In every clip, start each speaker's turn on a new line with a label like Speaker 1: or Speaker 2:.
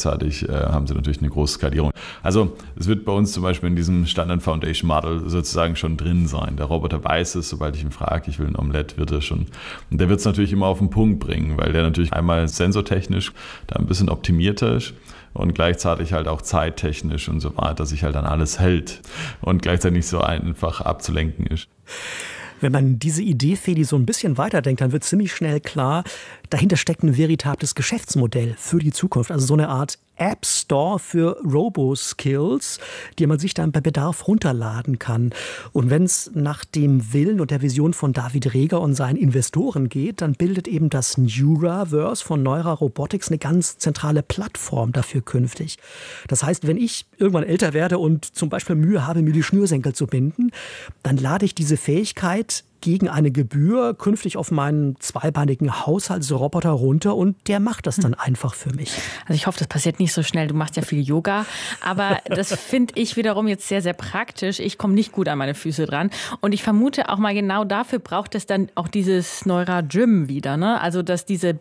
Speaker 1: gleichzeitig haben sie natürlich eine große Skalierung. Also es wird bei uns zum Beispiel in diesem Standard Foundation Model sozusagen schon drin sein. Der Roboter weiß es, sobald ich ihn frage, ich will ein Omelett, wird er schon. Und der wird es natürlich immer auf den Punkt bringen, weil der natürlich einmal sensortechnisch da ein bisschen optimierter ist und gleichzeitig halt auch zeittechnisch und so weiter sich halt an alles hält und gleichzeitig nicht so einfach abzulenken ist.
Speaker 2: Wenn man diese Idee, Fedi, so ein bisschen weiterdenkt, dann wird ziemlich schnell klar, dahinter steckt ein veritables Geschäftsmodell für die Zukunft. Also so eine Art App Store für Robo-Skills, die man sich dann bei Bedarf runterladen kann. Und wenn es nach dem Willen und der Vision von David Reger und seinen Investoren geht, dann bildet eben das Neuraverse von Neura Robotics eine ganz zentrale Plattform dafür künftig. Das heißt, wenn ich irgendwann älter werde und zum Beispiel Mühe habe, mir die Schnürsenkel zu binden, dann lade ich diese Fähigkeit gegen eine Gebühr künftig auf meinen zweibeinigen Haushaltsroboter runter und der macht das dann einfach für mich.
Speaker 3: Also ich hoffe, das passiert nicht so schnell. Du machst ja viel Yoga, aber das finde ich wiederum jetzt sehr, sehr praktisch. Ich komme nicht gut an meine Füße dran und ich vermute auch mal genau dafür braucht es dann auch dieses Neura Gym wieder, ne? Also dass diese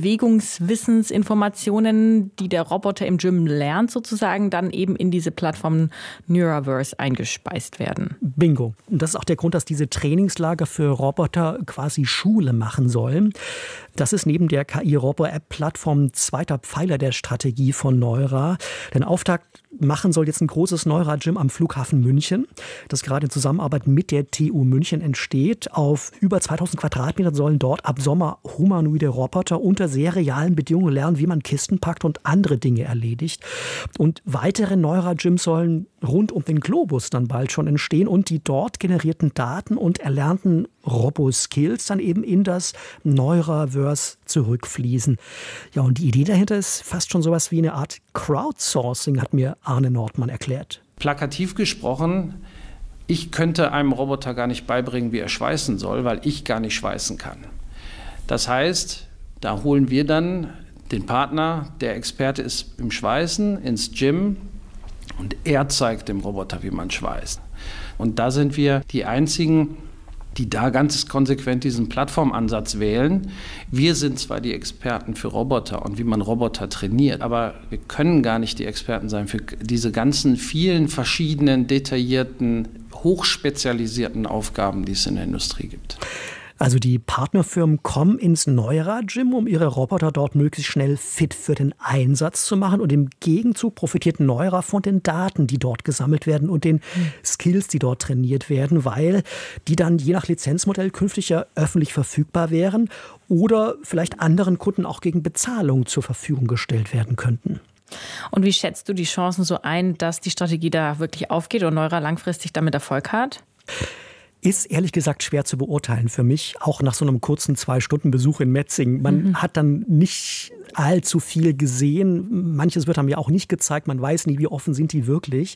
Speaker 3: Bewegungswissensinformationen, die der Roboter im Gym lernt, sozusagen dann eben in diese Plattform Neuraverse eingespeist werden.
Speaker 2: Bingo. Und das ist auch der Grund, dass diese Trainingslager für Roboter quasi Schule machen sollen. Das ist neben der KI-Robo-App-Plattform ein zweiter Pfeiler der Strategie von Neura. Den Auftakt machen soll jetzt ein großes Neura-Gym am Flughafen München, das gerade in Zusammenarbeit mit der TU München entsteht. Auf über 2000 Quadratmetern sollen dort ab Sommer humanoide Roboter unter sehr realen Bedingungen lernen, wie man Kisten packt und andere Dinge erledigt. Und weitere Neura-Gyms sollen rund um den Globus dann bald schon entstehen und die dort generierten Daten und erlernten Robo-Skills dann eben in das Neuraverse zurückfließen. Ja, und die Idee dahinter ist fast schon sowas wie eine Art Crowdsourcing, hat mir Arne Nordmann erklärt.
Speaker 4: Plakativ gesprochen, ich könnte einem Roboter gar nicht beibringen, wie er schweißen soll, weil ich gar nicht schweißen kann. Das heißt, da holen wir dann den Partner, der Experte ist im Schweißen, ins Gym und er zeigt dem Roboter, wie man schweißt. Und da sind wir die Einzigen, die da ganz konsequent diesen Plattformansatz wählen. Wir sind zwar die Experten für Roboter und wie man Roboter trainiert, aber wir können gar nicht die Experten sein für diese ganzen vielen verschiedenen, detaillierten, hochspezialisierten Aufgaben, die es in der Industrie gibt.
Speaker 2: Also die Partnerfirmen kommen ins Neura-Gym, um ihre Roboter dort möglichst schnell fit für den Einsatz zu machen. Und im Gegenzug profitiert Neura von den Daten, die dort gesammelt werden und den Skills, die dort trainiert werden, weil die dann je nach Lizenzmodell künftig ja öffentlich verfügbar wären oder vielleicht anderen Kunden auch gegen Bezahlung zur Verfügung gestellt werden könnten.
Speaker 3: Und wie schätzt du die Chancen so ein, dass die Strategie da wirklich aufgeht und Neura langfristig damit Erfolg hat?
Speaker 2: Ist ehrlich gesagt schwer zu beurteilen für mich, auch nach so einem kurzen 2-Stunden-Besuch in Metzingen. Man hat dann nicht allzu viel gesehen. Manches wird einem ja auch nicht gezeigt. Man weiß nie, wie offen sind die wirklich.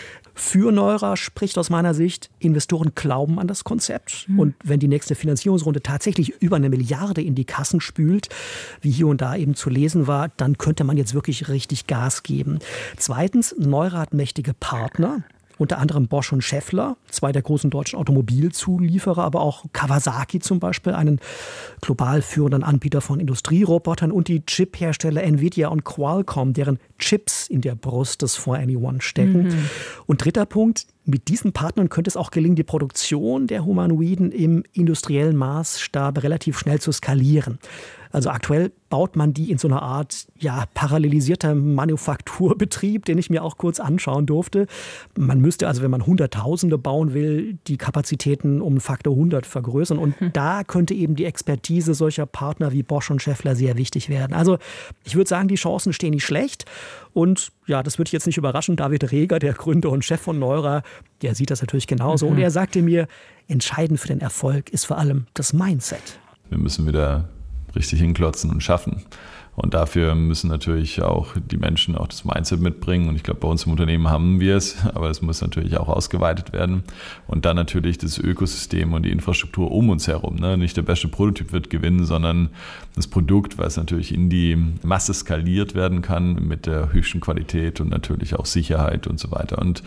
Speaker 2: Für Neura spricht aus meiner Sicht, Investoren glauben an das Konzept. Und wenn die nächste Finanzierungsrunde tatsächlich über 1 Milliarde in die Kassen spült, wie hier und da eben zu lesen war, dann könnte man jetzt wirklich richtig Gas geben. Zweitens, Neura hat mächtige Partner. Unter anderem Bosch und Schaeffler, 2 der großen deutschen Automobilzulieferer, aber auch Kawasaki zum Beispiel, einen global führenden Anbieter von Industrierobotern und die Chiphersteller Nvidia und Qualcomm, deren Chips in der Brust des For Anyone stecken. Und dritter Punkt, mit diesen Partnern könnte es auch gelingen, die Produktion der Humanoiden im industriellen Maßstab relativ schnell zu skalieren. Also aktuell baut man die in so einer Art parallelisierter Manufakturbetrieb, den ich mir auch kurz anschauen durfte. Man müsste also, wenn man Hunderttausende bauen will, die Kapazitäten um Faktor 100 vergrößern. Und da könnte eben die Expertise solcher Partner wie Bosch und Schaeffler sehr wichtig werden. Also ich würde sagen, die Chancen stehen nicht schlecht. Und ja, das würde ich jetzt nicht überraschen. David Reger, der Gründer und Chef von Neura, der sieht das natürlich genauso. Und er sagte mir, entscheidend für den Erfolg ist vor allem das Mindset.
Speaker 1: Wir müssen wieder richtig hinklotzen und schaffen. Und dafür müssen natürlich auch die Menschen auch das Mindset mitbringen. Und ich glaube, bei uns im Unternehmen haben wir es, aber es muss natürlich auch ausgeweitet werden. Und dann natürlich das Ökosystem und die Infrastruktur um uns herum. Ne? Nicht der beste Prototyp wird gewinnen, sondern das Produkt, was natürlich in die Masse skaliert werden kann mit der höchsten Qualität und natürlich auch Sicherheit und so weiter. Und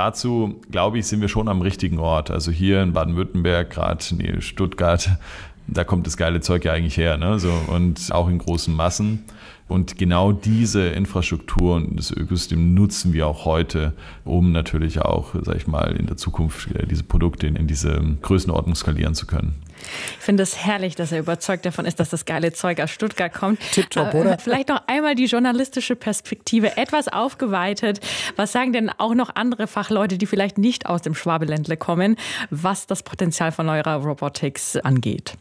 Speaker 1: dazu, glaube ich, sind wir schon am richtigen Ort. Also hier in Baden-Württemberg, gerade Stuttgart, da kommt das geile Zeug ja eigentlich her, ne? So, und auch in großen Massen. Und genau diese Infrastruktur und das Ökosystem nutzen wir auch heute, um natürlich auch, sag ich mal, in der Zukunft diese Produkte in diese Größenordnung skalieren zu können.
Speaker 3: Ich finde es herrlich, dass er überzeugt davon ist, dass das geile Zeug aus Stuttgart kommt.
Speaker 2: Tipptopp, oder?
Speaker 3: Vielleicht noch einmal die journalistische Perspektive etwas aufgeweitet. Was sagen denn auch noch andere Fachleute, die vielleicht nicht aus dem Schwabeländle kommen, was das Potenzial von Neura Robotics angeht?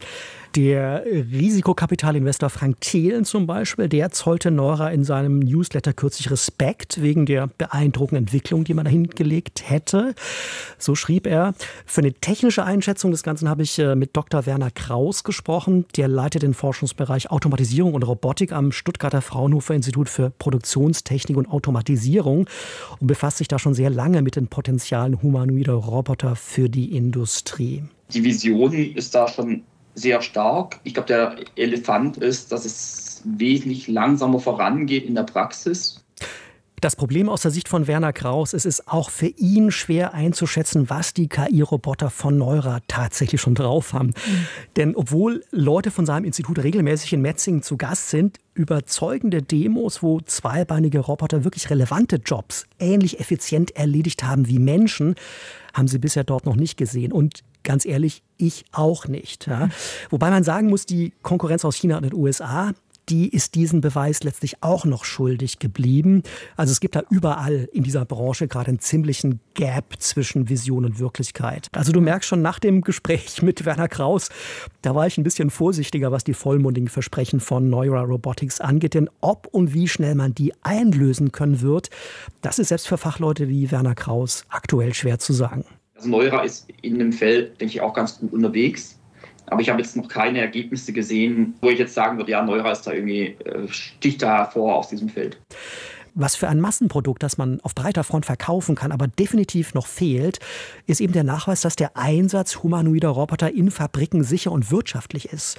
Speaker 2: Der Risikokapitalinvestor Frank Thelen zum Beispiel, der zollte Neura in seinem Newsletter kürzlich Respekt wegen der beeindruckenden Entwicklung, die man da hingelegt hätte. So schrieb er. Für eine technische Einschätzung des Ganzen habe ich mit Dr. Werner Kraus gesprochen. Der leitet den Forschungsbereich Automatisierung und Robotik am Stuttgarter Fraunhofer Institut für Produktionstechnik und Automatisierung und befasst sich da schon sehr lange mit den Potenzialen humanoider Roboter für die Industrie.
Speaker 5: Die Vision ist da schon sehr stark. Ich glaube, der Elefant ist, dass es wesentlich langsamer vorangeht in der Praxis.
Speaker 2: Das Problem aus der Sicht von Werner Kraus, es ist auch für ihn schwer einzuschätzen, was die KI-Roboter von Neura tatsächlich schon drauf haben. Denn obwohl Leute von seinem Institut regelmäßig in Metzingen zu Gast sind, überzeugende Demos, wo zweibeinige Roboter wirklich relevante Jobs ähnlich effizient erledigt haben wie Menschen, haben sie bisher dort noch nicht gesehen. Und ganz ehrlich, ich auch nicht. Ja. Wobei man sagen muss, die Konkurrenz aus China und den USA, die ist diesen Beweis letztlich auch noch schuldig geblieben. Also es gibt da überall in dieser Branche gerade einen ziemlichen Gap zwischen Vision und Wirklichkeit. Also du merkst schon nach dem Gespräch mit Werner Kraus, da war ich ein bisschen vorsichtiger, was die vollmundigen Versprechen von Neura Robotics angeht. Denn ob und wie schnell man die einlösen können wird, das ist selbst für Fachleute wie Werner Kraus aktuell schwer zu sagen.
Speaker 5: Also Neura ist in dem Feld, denke ich, auch ganz gut unterwegs. Aber ich habe jetzt noch keine Ergebnisse gesehen, wo ich jetzt sagen würde, ja, Neura ist da irgendwie, sticht da hervor aus diesem Feld.
Speaker 2: Was für ein Massenprodukt, das man auf breiter Front verkaufen kann, aber definitiv noch fehlt, ist eben der Nachweis, dass der Einsatz humanoider Roboter in Fabriken sicher und wirtschaftlich ist.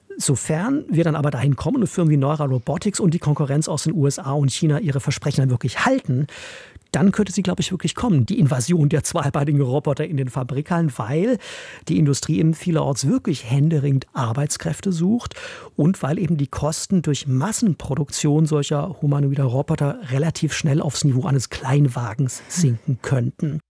Speaker 2: Sofern wir dann aber dahin kommen und Firmen wie Neura Robotics und die Konkurrenz aus den USA und China ihre Versprechen dann wirklich halten, dann könnte sie, glaube ich, wirklich kommen, die Invasion der zweibeinigen Roboter in den Fabrikhallen, weil die Industrie eben vielerorts wirklich händeringend Arbeitskräfte sucht und weil eben die Kosten durch Massenproduktion solcher humanoider Roboter relativ schnell aufs Niveau eines Kleinwagens sinken könnten.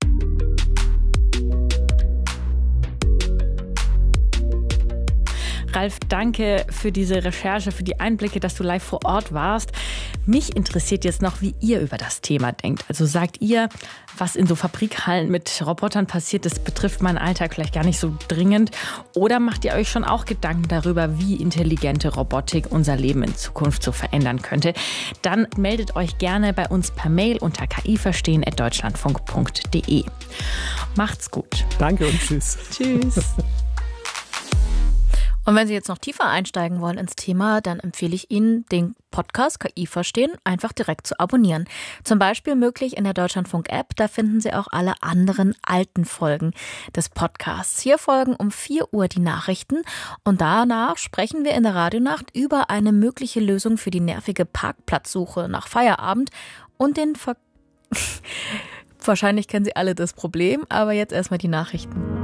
Speaker 3: Ralf, danke für diese Recherche, für die Einblicke, dass du live vor Ort warst. Mich interessiert jetzt noch, wie ihr über das Thema denkt. Also sagt ihr, was in so Fabrikhallen mit Robotern passiert, das betrifft meinen Alltag vielleicht gar nicht so dringend? Oder macht ihr euch schon auch Gedanken darüber, wie intelligente Robotik unser Leben in Zukunft so verändern könnte? Dann meldet euch gerne bei uns per Mail unter kiverstehen@deutschlandfunk.de. Macht's gut.
Speaker 2: Danke und tschüss.
Speaker 3: Tschüss.
Speaker 6: Und wenn Sie jetzt noch tiefer einsteigen wollen ins Thema, dann empfehle ich Ihnen, den Podcast KI verstehen einfach direkt zu abonnieren. Zum Beispiel möglich in der Deutschlandfunk-App, da finden Sie auch alle anderen alten Folgen des Podcasts. Hier folgen um 4 Uhr die Nachrichten und danach sprechen wir in der Radionacht über eine mögliche Lösung für die nervige Parkplatzsuche nach Feierabend und den Wahrscheinlich kennen Sie alle das Problem, aber jetzt erstmal die Nachrichten.